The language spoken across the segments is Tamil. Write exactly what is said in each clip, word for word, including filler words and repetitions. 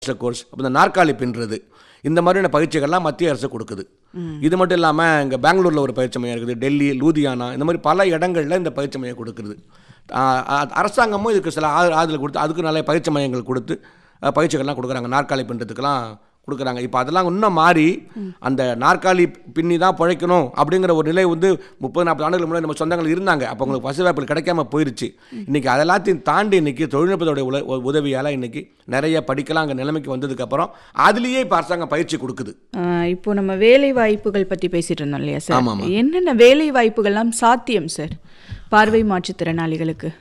கோர்ஸ், அப்போ இந்த நாற்காலி பின்னுறது, இந்த மாதிரியான பயிற்சிகள்லாம் மத்திய அரசு கொடுக்குது. இது மட்டும் இல்லாமல் இங்கே பெங்களூரில் ஒரு பயிற்சி மையம் இருக்குது, டெல்லி, லூதியானா, இந்த மாதிரி பல இடங்களில் இந்த பயிற்சி மையம் கொடுக்குறது. அரசாங்கமும் இதுக்கு சில ஆதரவு கொடுத்து அதுக்கு நிறைய பயிற்சி மையங்கள் கொடுத்து பயிற்சிகள்லாம் கொடுக்குறாங்க. நாற்காலி பின்னுறதுக்கெல்லாம் கொடுக்குறாங்க. இப்போ அதெல்லாம் இன்னும் மாறி அந்த நாற்காலி பின்னி தான் பிழைக்கணும் அப்படிங்கிற ஒரு நிலை வந்து முப்பது நாற்பது ஆண்டுகள் முன்னாடி நம்ம சொந்தங்கள் இருந்தாங்க. அப்போ உங்களுக்கு வசதி வாய்ப்புகள் கிடைக்காம போயிருச்சு. இன்றைக்கி அதெல்லாத்தையும் தாண்டி இன்றைக்கி தொழில்நுட்பத்தோடைய உல உதவியால் இன்றைக்கி நிறைய படிக்கலாம் அங்கே நிலைமைக்கு வந்ததுக்கப்புறம் அதுலேயே இப்போ அரசாங்கம் பயிற்சி கொடுக்குது. இப்போ நம்ம வேலை வாய்ப்புகள் பற்றி பேசிகிட்டு இருந்தோம் இல்லையா சார்? ஆமாம். என்னென்ன வேலை வாய்ப்புகள்லாம் சாத்தியம் சார் பார்வை மாற்றுத்திறனாளிகளுக்கு?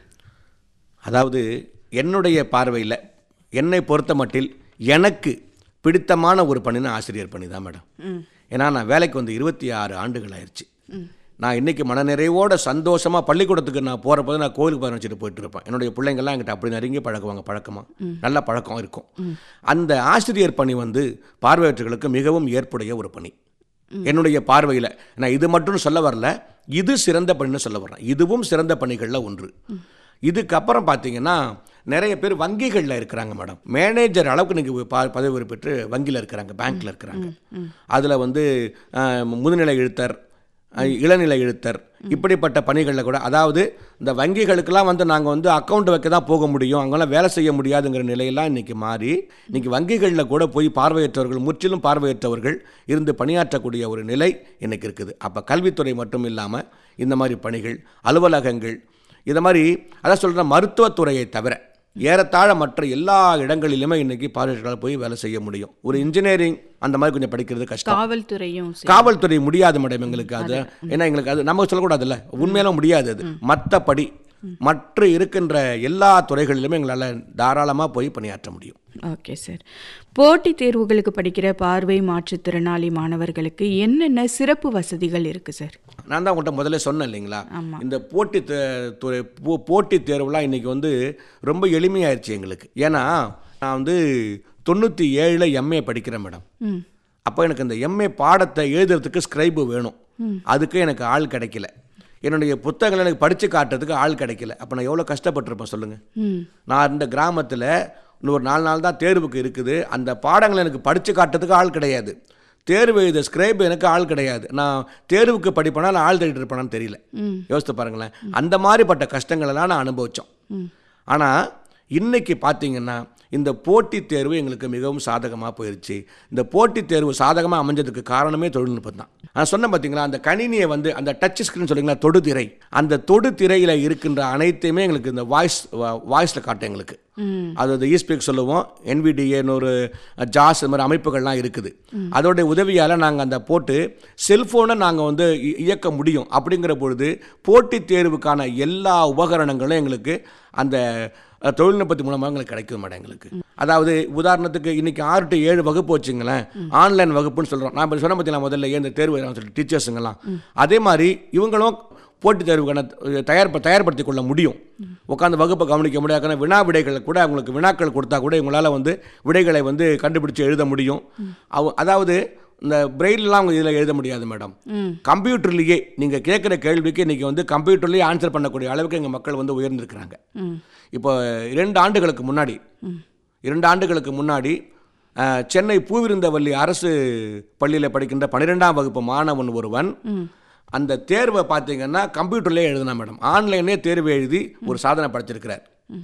அதாவது என்னுடைய பார்வையில் என்னை பொறுத்த மட்டில் எனக்கு பிடித்தமான ஒரு பணினா ஆசிரியர் பணி தான் மேடம். ஏன்னா நான் வேலைக்கு வந்து இருபத்தி ஆறு ஆண்டுகள் ஆயிடுச்சு. நான் இன்றைக்கி மனநிறைவோட சந்தோஷமாக பள்ளிக்கூடத்துக்கு நான் போகிறப்போது நான் கோயிலுக்கு போய் வச்சுட்டு போயிட்டு இருப்பேன். என்னுடைய பிள்ளைங்கள்லாம் என்கிட்ட அப்படி நெருங்கி பழகுவாங்க, பழக்கமாக நல்ல பழக்கம் இருக்கும். அந்த ஆசிரியர் பணி வந்து பார்வையற்றவர்களுக்கு மிகவும் ஏற்புடைய ஒரு பணி என்னுடைய பார்வையில். நான் இது மட்டும் சொல்ல வரல, இது சிறந்த பணின்னு சொல்ல வரேன். இதுவும் சிறந்த பணிகளில் ஒன்று. இதுக்கப்புறம் பார்த்தீங்கன்னா நிறைய பேர் வங்கிகளில் இருக்கிறாங்க மேடம். மேனேஜர் அளவுக்கு இன்றைக்கி ப பதவி பெற்று வங்கியில் இருக்கிறாங்க, பேங்க்கில் இருக்கிறாங்க. அதில் வந்து முதுநிலை எழுத்தர், இளநிலை எழுத்தர், இப்படிப்பட்ட பணிகளில் கூட, அதாவது இந்த வங்கிகளுக்கெல்லாம் வந்து நாங்கள் வந்து அக்கௌண்ட் வைக்க தான் போக முடியும், அங்கெல்லாம் வேலை செய்ய முடியாதுங்கிற நிலையெல்லாம் இன்றைக்கி மாறி இன்றைக்கி வங்கிகளில் கூட போய் பார்வையற்றவர்கள், முற்றிலும் பார்வையற்றவர்கள் இருந்து பணியாற்றக்கூடிய ஒரு நிலை இன்றைக்கி இருக்குது. அப்போ கல்வித்துறை மட்டும் இல்லாமல் இந்த மாதிரி பணிகள், அலுவலகங்கள், இதை மாதிரி அதான் சொல்கிற மருத்துவத்துறையை தவிர ஏறத்தாழ மற்ற எல்லா இடங்களிலுமே இன்றைக்கி பார்வையற்றவர்களால் போய் வேலை செய்ய முடியும். ஒரு இன்ஜினியரிங் அந்த மாதிரி கொஞ்சம் படிக்கிறது கஷ்டம். காவல்துறையும் காவல்துறை முடியாது மேடம் எங்களுக்கு. அது ஏன்னா எங்களுக்கு அது நம்ம சொல்லக்கூடாதுல்ல, உண்மையிலும் முடியாது. அது மற்றபடி மற்ற இருக்கின்ற எல்லா துறைகளிலுமே எங்களால் தாராளமாக போய் பணியாற்ற முடியும். Okay sir. போட்டித் தேர்வுகளுக்கு படிக்கிற பார்வை மாற்றுத்திறனாளி மாணவர்களுக்கு என்னென்ன சிறப்பு வசதிகள் இருக்குது சார்? நான் தான் உங்கள்கிட்ட முதல்ல சொன்னேன் இல்லைங்களா, இந்த போட்டி துறை போட்டித் தேர்வுலாம் இன்றைக்கி வந்து ரொம்ப எளிமையாயிருச்சு எங்களுக்கு. ஏன்னா நான் வந்து தொண்ணூற்றி ஏழில் எம்ஏ படிக்கிறேன் மேடம். அப்போ எனக்கு இந்த எம்ஏ பாடத்தை எழுதுறதுக்கு ஸ்கிரைபு வேணும். அதுக்கு எனக்கு ஆள் கிடைக்கல. என்னுடைய புத்தகங்களை எனக்கு படித்து காட்டுறதுக்கு ஆள் கிடைக்கல. அப்போ நான் எவ்வளோ கஷ்டப்பட்டிருப்பேன் சொல்லுங்கள். நான் இந்த கிராமத்தில் இன்னொரு நாலு நாள் தான் தேர்வுக்கு இருக்குது. அந்த பாடங்களை எனக்கு படித்து காட்டுறதுக்கு ஆள் கிடையாது. தேர்வு எழுத ஸ்கிரைப் எனக்கு ஆள் கிடையாது. நான் தேர்வுக்கு படிப்பேனா இல்லை ஆள் தேடிட்டு இருப்பேனான்னு தெரியல. யோசித்து பாருங்களேன். அந்த மாதிரிப்பட்ட கஷ்டங்களெல்லாம் நான் அனுபவித்தோம். ஆனால் இன்றைக்கி பார்த்தீங்கன்னா இந்த போட்டித் தேர்வு எங்களுக்கு மிகவும் சாதகமாக போயிடுச்சு. இந்த போட்டித் தேர்வு சாதகமாக அமைஞ்சதுக்கு காரணமே தொழில்நுட்பம் தான். நான் சொன்னேன் பார்த்தீங்களா, அந்த கணினியை வந்து அந்த டச் ஸ்க்ரீன் சொல்லிங்களா, தொடுதிரை, அந்த தொடுதிரையில் இருக்கின்ற அனைத்தையுமே எங்களுக்கு இந்த வாய்ஸ் வாய்ஸில் காட்டும் எங்களுக்கு. அதாவது இஸ்பீக் சொல்லுவோம், என்விடிஏன்னு ஒரு ஜாஸ் இந்த மாதிரி அமைப்புகள்லாம் இருக்குது. அதோடைய உதவியால் நாங்கள் அந்த போட்டு செல்ஃபோனை நாங்கள் வந்து இயக்க முடியும். அப்படிங்கிற பொழுது போட்டித் தேர்வுக்கான எல்லா உபகரணங்களும் எங்களுக்கு அந்த தொழில்நுட்பத்தின் மூலமாக எங்களுக்கு கிடைக்கும் மேடம் எங்களுக்கு. அதாவது உதாரணத்துக்கு இன்றைக்கி ஆறு டு ஏழு வகுப்பு வச்சுங்களேன், ஆன்லைன் வகுப்புன்னு சொல்கிறோம். நான் சொன்ன பார்த்தீங்களா முதல்ல இந்த தேர்வு சொல்லிட்டு டீச்சர்ஸுங்கெல்லாம் அதே மாதிரி இவங்களும் போட்டித் தேர்வுக்கான தயார் தயார்படுத்தி கொள்ள முடியும். உட்காந்து வகுப்பை கவனிக்க முடியாது. வினா விடைகளை கூட அவங்களுக்கு வினாக்கள் கொடுத்தா கூட இவங்களால் வந்து விடைகளை வந்து கண்டுபிடிச்சு எழுத முடியும். அவ அதாவது இந்த பிரெயிலெலாம் அவங்க இதில் எழுத முடியாது மேடம். கம்ப்யூட்டர்லேயே நீங்கள் கேட்குற கேள்விக்கு இன்றைக்கி வந்து கம்ப்யூட்டர்லேயே ஆன்சர் பண்ணக்கூடிய அளவுக்கு எங்கள் மக்கள் வந்து உயர்ந்திருக்கிறாங்க. இப்போ இரண்டு ஆண்டுகளுக்கு முன்னாடி இரண்டு ஆண்டுகளுக்கு முன்னாடி சென்னை பூவிருந்தவல்லி அரசு பள்ளியில் படிக்கின்ற பன்னிரெண்டாம் வகுப்பு மாணவன் ஒருவன் அந்த தேர்வை பார்த்தீங்கன்னா கம்ப்யூட்டர்லேயே எழுதினா மேடம். ஆன்லைனே தேர்வு எழுதி ஒரு சாதனை படைச்சிருக்கிறார்.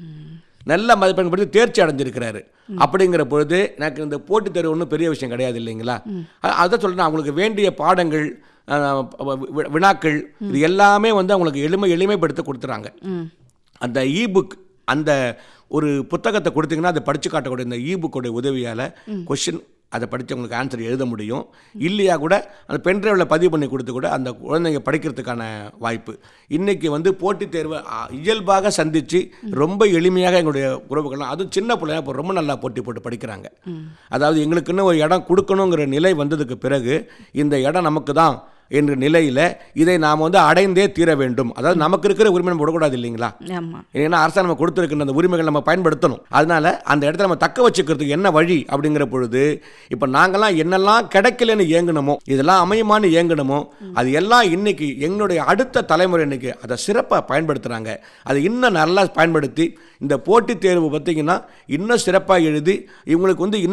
நல்ல மதிப்பெண் படுத்தி தேர்ச்சி அடைஞ்சிருக்கிறாரு. அப்படிங்கிற பொழுது எனக்கு இந்த போட்டித் தேர்வு ஒன்றும் பெரிய விஷயம் கிடையாது இல்லைங்களா. அதை சொல்கிறேன், அவங்களுக்கு வேண்டிய பாடங்கள், வினாக்கள், இது எல்லாமே வந்து அவங்களுக்கு எளிமை எளிமைப்படுத்த கொடுத்துறாங்க. அந்த இ புக், அந்த ஒரு புத்தகத்தை கொடுத்தீங்கன்னா அதை படித்து காட்டக்கூடிய இந்த இ புக்கோடைய உதவியால் கொஷின் அதை படித்து அவங்களுக்கு ஆன்சர் எழுத முடியும். இல்லையா கூட அந்த பென்ட்ரைவில் பதிவு பண்ணி கொடுத்து கூட அந்த குழந்தைங்க படிக்கிறதுக்கான வாய்ப்பு. இன்றைக்கி வந்து போட்டித் தேர்வை இயல்பாக சந்தித்து ரொம்ப எளிமையாக எங்களுடைய உறவுகள்லாம், அதுவும் சின்ன பிள்ளைங்க இப்போ ரொம்ப நல்லா போட்டி போட்டு படிக்கிறாங்க. அதாவது எங்களுக்குன்னு ஒரு இடம் கொடுக்கணுங்கிற நிலை வந்ததுக்கு பிறகு இந்த இடம் நமக்கு தான் என்ற நிலையில் இதை நாம் வந்து அடைந்தே தீர வேண்டும். அதாவது நமக்கு இருக்கிற உரிமை நம்ம விடக்கூடாது இல்லைங்களா. ஏன்னா அரசாங்கம் நம்ம கொடுத்துருக்கிற அந்த உரிமைகள் நம்ம பயன்படுத்தணும். அதனால அந்த இடத்துல நம்ம தக்க வச்சுக்கிறதுக்கு என்ன வழி அப்படிங்கிற பொழுது இப்போ நாங்கள்லாம் என்னெல்லாம் கிடைக்கலன்னு ஏங்கணுமோ, இதெல்லாம் அமையுமான்னு ஏங்கணுமோ, அது எல்லாம் இன்னைக்கு எங்களுடைய அடுத்த தலைமுறை இன்னைக்கு அதை சிறப்பாக பயன்படுத்துகிறாங்க. அதை இன்னும் நல்லா பயன்படுத்தி இந்த போட்டித் தேர்வு பார்த்தீங்கன்னா இன்னும் சிறப்பாக எழுதி இவங்களுக்கு வந்து